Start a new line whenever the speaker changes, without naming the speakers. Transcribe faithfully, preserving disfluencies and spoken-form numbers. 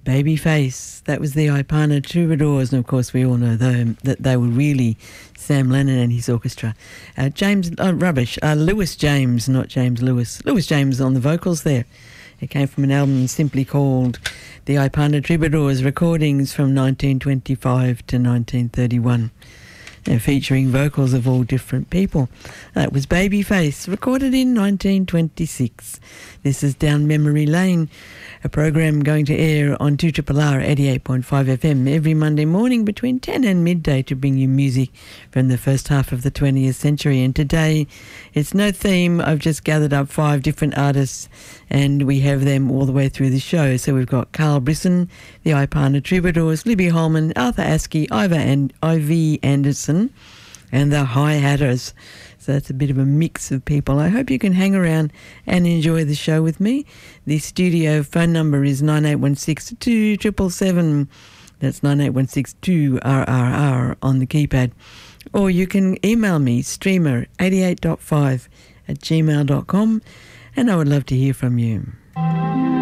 Babyface. That was the Ipana Troubadours, and of course we all know them, that they were really Sam Lennon and his orchestra. Uh, James, oh, rubbish, uh, Lewis James, not James Lewis. Lewis James on the vocals there. It came from an album simply called the Ipana Troubadours, recordings from nineteen twenty-five to nineteen thirty-one. Uh, featuring vocals of all different people. That was Babyface, recorded in nineteen twenty-six. This is Down Memory Lane, a program going to air on two R R R eighty-eight point five F M every Monday morning between ten and midday to bring you music from the first half of the twentieth century. And today, it's no theme. I've just gathered up five different artists and we have them all the way through the show. So we've got Carl Brisson, the Ipana Troubadours, Libby Holman, Arthur Askey, Ivor and Ivy Anderson, and the High Hatters. So that's a bit of a mix of people. I hope you can hang around and enjoy the show with me. The studio phone number is nine eight one six, two seven seven seven. That's nine eight one six, two R R R on the keypad. Or you can email me, streamer eighty-eight point five at gmail dot com, and I would love to hear from you.